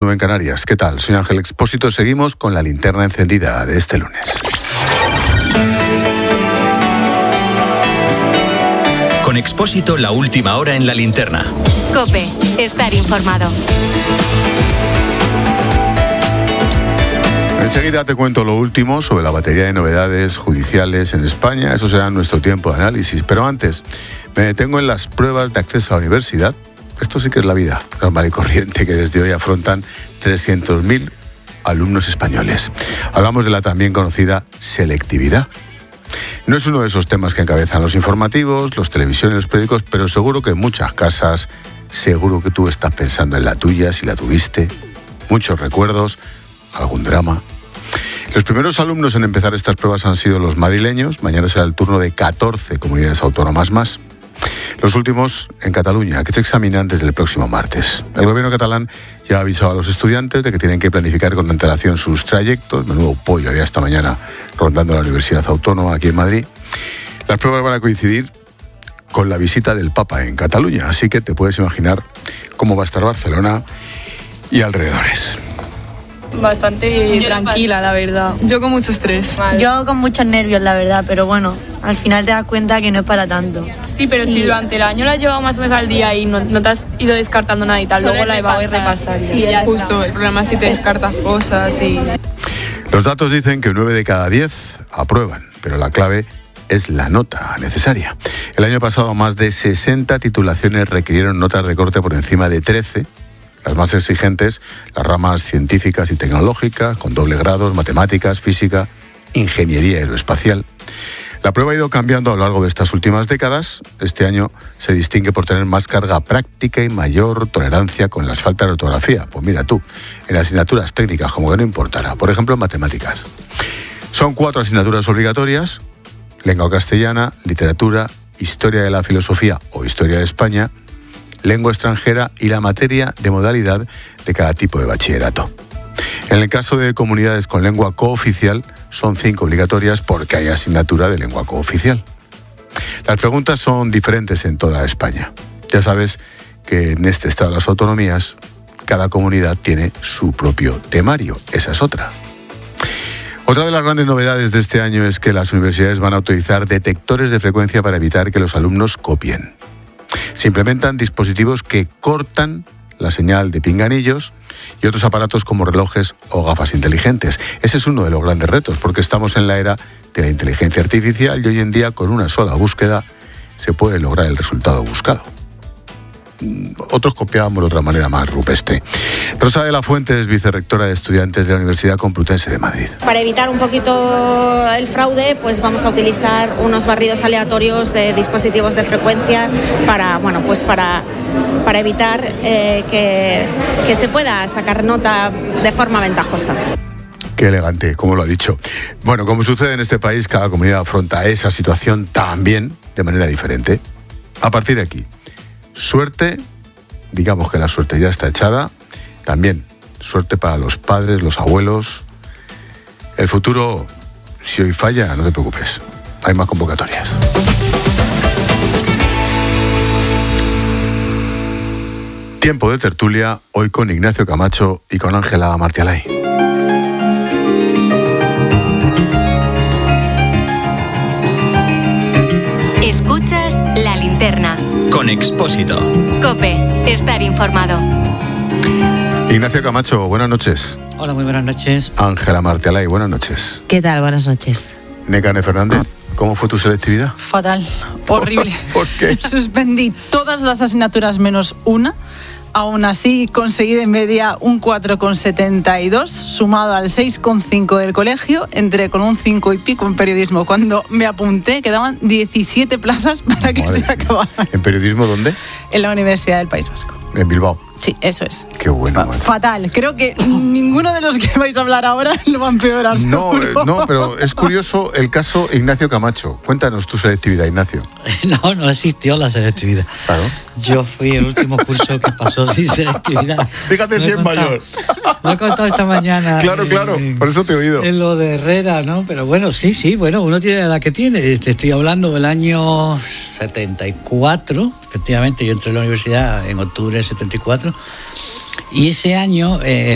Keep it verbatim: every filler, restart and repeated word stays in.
nueve en Canarias. ¿Qué tal? Soy Ángel Expósito. Seguimos con la linterna encendida de este lunes. Con Expósito, la última hora en la linterna. COPE, estar informado. Enseguida te cuento lo último sobre la batería de novedades judiciales en España. Eso será nuestro tiempo de análisis. Pero antes, me detengo en las pruebas de acceso a la universidad. Esto sí que es la vida normal y corriente que desde hoy afrontan trescientos mil alumnos españoles. Hablamos de la también conocida selectividad. No es uno de esos temas que encabezan los informativos, los televisiones, los periódicos, pero seguro que en muchas casas, seguro que tú estás pensando en la tuya, si la tuviste. Muchos recuerdos, algún drama. Los primeros alumnos en empezar estas pruebas han sido los madrileños. Mañana será el turno de catorce comunidades autónomas más. Los últimos en Cataluña, que se examinan desde el próximo martes. El gobierno catalán ya ha avisado a los estudiantes de que tienen que planificar con antelación sus trayectos. Menudo pollo había esta mañana rondando la Universidad Autónoma aquí en Madrid. Las pruebas van a coincidir con la visita del Papa en Cataluña, así que te puedes imaginar cómo va a estar Barcelona y alrededores. Bastante tranquila, la verdad. Yo con mucho estrés. Vale. Yo con muchos nervios, la verdad, pero bueno, al final te das cuenta que no es para tanto. Sí, pero sí. Si durante el año la has llevado más o menos al día y no, no te has ido descartando nada y tal, Solo luego la vas a repasar. Sí, ya justo, está. El problema es si te descartas cosas y... Los datos dicen que nueve de cada diez aprueban, pero la clave es la nota necesaria. El año pasado más de sesenta titulaciones requirieron notas de corte por encima de trece. Las más exigentes, las ramas científicas y tecnológicas, con doble grados, matemáticas, física, ingeniería aeroespacial. La prueba ha ido cambiando a lo largo de estas últimas décadas. Este año se distingue por tener más carga práctica y mayor tolerancia con las faltas de ortografía. Pues mira tú, en asignaturas técnicas, como que no importará. Por ejemplo, en matemáticas. Son cuatro asignaturas obligatorias: lengua castellana, literatura, historia de la filosofía o historia de España, lengua extranjera y la materia de modalidad de cada tipo de bachillerato. En el caso de comunidades con lengua cooficial, son cinco obligatorias porque hay asignatura de lengua cooficial. Las preguntas son diferentes en toda España. Ya sabes que en este estado de las autonomías, cada comunidad tiene su propio temario. Esa es otra. Otra de las grandes novedades de este año es que las universidades van a utilizar detectores de frecuencia para evitar que los alumnos copien. Se implementan dispositivos que cortan la señal de pinganillos y otros aparatos como relojes o gafas inteligentes. Ese es uno de los grandes retos, porque estamos en la era de la inteligencia artificial y hoy en día con una sola búsqueda se puede lograr el resultado buscado. Otros copiábamos de otra manera más rupestre. Rosa de la Fuente es vicerrectora de estudiantes de la Universidad Complutense de Madrid. Para evitar un poquito el fraude, pues vamos a utilizar unos barridos aleatorios de dispositivos de frecuencia para, bueno, pues para, para evitar eh, que, que se pueda sacar nota de forma ventajosa. Qué elegante, como lo ha dicho. Bueno, como sucede en este país, cada comunidad afronta esa situación también de manera diferente. A partir de aquí, suerte, digamos que la suerte ya está echada. También suerte para los padres, los abuelos. El futuro, si hoy falla, no te preocupes. Hay más convocatorias. Tiempo de tertulia, hoy con Ignacio Camacho y con Ángela Martialay. Escuchas La Linterna. Con Expósito. COPE, estar informado. Ignacio Camacho, buenas noches. Hola, muy buenas noches. Ángela Martialay, buenas noches. ¿Qué tal? Buenas noches. Nekane Fernández, ¿cómo fue tu selectividad? Fatal, horrible. ¿Por qué? Suspendí todas las asignaturas menos una. Aún así, conseguí de media un cuatro coma setenta y dos, sumado al seis coma cinco del colegio, entré con un cinco y pico en periodismo. Cuando me apunté, quedaban diecisiete plazas para que Madre se acabaran. ¿En periodismo dónde? En la Universidad del País Vasco. En Bilbao. Sí, eso es. Qué bueno. Bueno. Fatal. Creo que ninguno de los que vais a hablar ahora lo va a empeorar. No, seguro. no, pero es curioso el caso Ignacio Camacho. Cuéntanos tu selectividad, Ignacio. No, no existió la selectividad. Claro. Yo fui el último curso que pasó sin selectividad. Fíjate si es mayor. Lo he contado esta mañana. Claro, en, claro, por eso te he oído. En lo de Herrera, ¿no? Pero bueno, sí, sí, bueno, uno tiene la edad que tiene. Te estoy hablando del año setenta y cuatro. Efectivamente, yo entré a la universidad en octubre del setenta y cuatro. Y ese año... Eh,